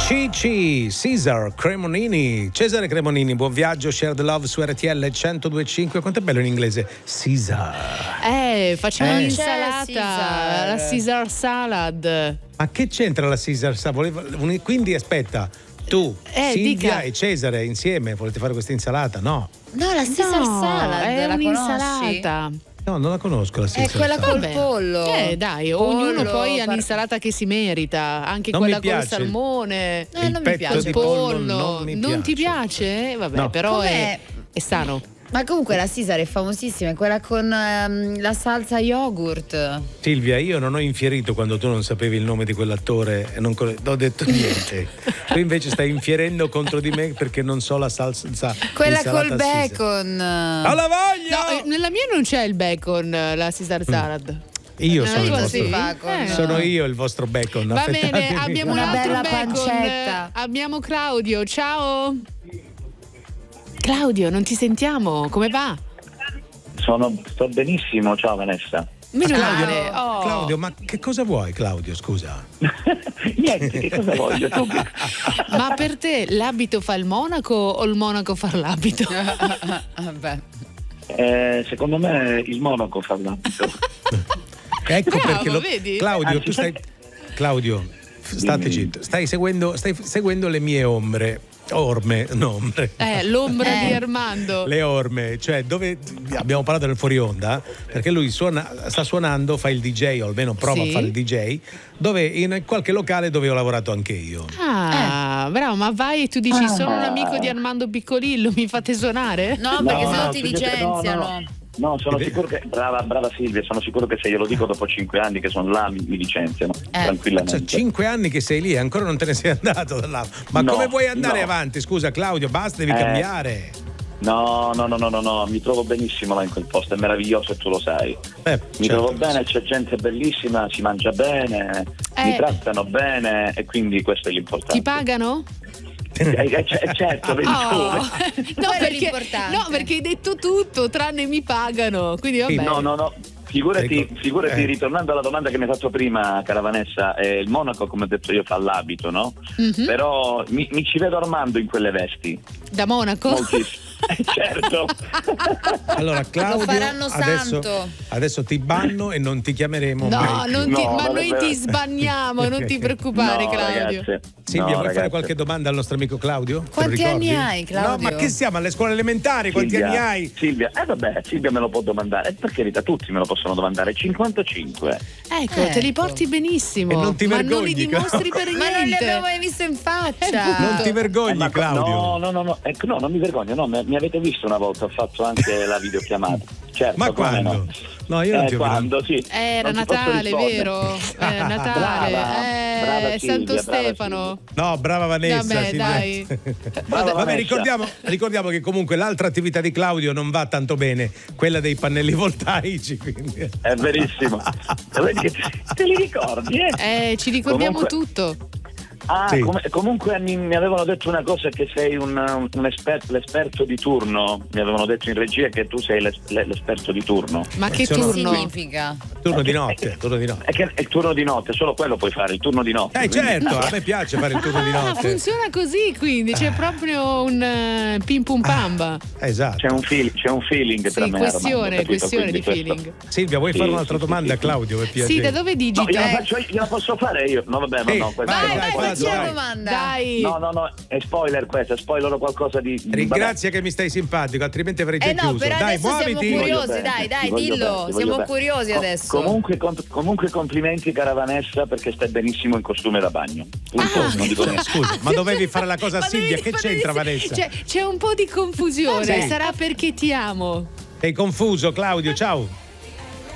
Cici, Cesar Cremonini, Cesare Cremonini, buon viaggio, share the love su RTL 102.5. Quanto è bello in inglese, Cesar. Facciamo l'insalata, la Caesar salad. Ma che c'entra la Caesar salad? Quindi aspetta, tu, Silvia e Cesare insieme volete fare questa insalata? No. No, la Caesar salad, è la un'insalata. No, non la conosco la Caesar. È quella col Vabbè. pollo. Dai, Pollo, ognuno poi ha l'insalata che si merita, anche Non quella mi piace col salmone. il non mi petto piace. di pollo, Non ti piace? Vabbè, No. però Com'è? è sano. Ma comunque la Caesar è famosissima, è quella con la salsa yogurt. Silvia, io non ho infierito quando tu non sapevi il nome di quell'attore e non ho detto niente. Tu invece stai infierendo contro di me perché non so la salsa. Quella col Caesar. bacon. Alla voglia! No, nella mia non c'è il bacon, la Caesar salad. Io sono il cosa vostro, si fa con... sono io il vostro bacon. Va bene, affettatemi. abbiamo un Una altro bella bacon. pancetta. Abbiamo Claudio, ciao. Claudio, non ti sentiamo, come va? Sto benissimo, ciao Vanessa. Meno Claudio, male. Oh. Claudio, ma che cosa vuoi, Claudio? Scusa. Niente, che cosa voglio? Tu? Ma per te l'abito fa il monaco o il monaco fa l'abito? Vabbè. Secondo me il monaco fa l'abito. Ecco Bravo, perché vedi? Claudio, tu stai. Claudio, state Dimmi. zitto. Stai seguendo le mie ombre. Ombre. L'ombra di Armando. Le orme, cioè dove abbiamo parlato nel fuori onda, perché lui sta suonando, fa il DJ, o almeno prova Sì. a fare il DJ, dove in qualche locale dove ho lavorato anche io. Bravo, ma vai e tu dici sono un amico di Armando Piccolillo, mi fate suonare? No, perché sennò ti invece- licenziano. No, sono sicuro che brava Silvia, sono sicuro che se glielo dico dopo 5 anni che sono là mi licenziano tranquillamente. Cioè, 5 anni che sei lì e ancora non te ne sei andato da là. Ma No, come vuoi andare no. avanti? Scusa Claudio, basta, devi cambiare. No, mi trovo benissimo là in quel posto, è meraviglioso e tu lo sai. Mi trovo bene, c'è gente bellissima, si mangia bene, mi trattano bene e quindi questo è l'importante. Ti pagano? Certo, vedi tu. No, perché hai detto tutto, tranne mi pagano. Quindi vabbè. Sì, no. Figurati, ritornando alla domanda che mi hai fatto prima, cara Vanessa, il monaco, come ho detto io, fa l'abito, no? Mhm. Però mi ci vedo Armando in quelle vesti. Da Monaco? Moltissimo. Certo. Allora Claudio, Lo faranno santo. adesso ti banno e non ti chiameremo No, mai più. ma noi ti sbanniamo, non ti preoccupare, No, Claudio. ragazze. Silvia, vuoi fare ragazze. qualche domanda al nostro amico Claudio? Te lo Quanti ricordi? anni hai, Claudio? No, ma che siamo alle scuole elementari? Quanti Silvia, anni hai? Silvia, Silvia me lo può domandare. Per carità, tutti me lo possono domandare. 55. Ecco, te li porti benissimo. E non ti ma non vergogni, li dimostri per niente. Ma non li abbiamo mai visto in faccia. Non ti vergogni, Ma Claudio? No, non mi vergogno, no, mi avete visto una volta, ho fatto anche la videochiamata. Certo, Ma come quando? no? No, io non ti ho quando, sì. Era Non ti posso Natale, rispondere. vero? Natale. Brava Silvia, Santo brava Stefano. No, brava Vanessa. Vabbè, Silvia. dai. Brava Vabbè, Vanessa. ricordiamo che comunque l'altra attività di Claudio non va tanto bene, quella dei pannelli voltaici. Quindi. È verissimo. Vedi che te li ricordi, Ci ricordiamo Comunque- tutto. Sì. Comunque mi avevano detto una cosa, che sei l'esperto di turno. Mi avevano detto in regia che tu sei l'esperto di turno. Ma che Sono- Che turno? significa? Turno di notte. È che è il turno di notte, solo quello puoi fare, il turno di notte. quindi- Certo, a me piace fare il turno di Ah, notte. funziona così, quindi c'è proprio un pim pum pamba. Esatto. C'è un feeling tra Sì, me e questione Armando, capito? di Quindi questo- feeling. Silvia, vuoi Sì, fare un'altra sì, domanda a sì. Claudio? Per piacere? Sì, da dove No, digita? gliela posso fare io? No, vabbè, Sì, no. questo- vai, Vai, vai, facci la vai. domanda. Dai. No, è spoiler questa, spoilerò qualcosa di... Ringrazia che mi stai simpatico, altrimenti avrei già No, chiuso. però Dai, adesso siamo muoviti. curiosi, Voglio bene, dai, ti voglio dillo, bene, ti siamo voglio bene. curiosi adesso. Comunque complimenti, cara Vanessa, perché stai benissimo in costume da bagno. Punto, non dico niente. Scusa, ma dovevi fare la cosa a Ma Silvia? devi- Che ma c'entra devi- Vanessa? C'è un po' di confusione, Sì. sarà perché ti amo. Sei confuso, Claudio, ciao.